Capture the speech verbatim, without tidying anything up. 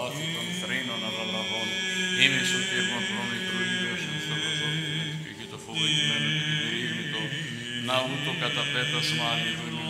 λάθη των θρήνων αλλαλαβών, είμαι σωτήρμα πρόμητρο ήλιος εν σταυροδόφιλε και το φόβο ηττημένο και την περίγνητο, να ούτω κατά πέτασμα αλληλούν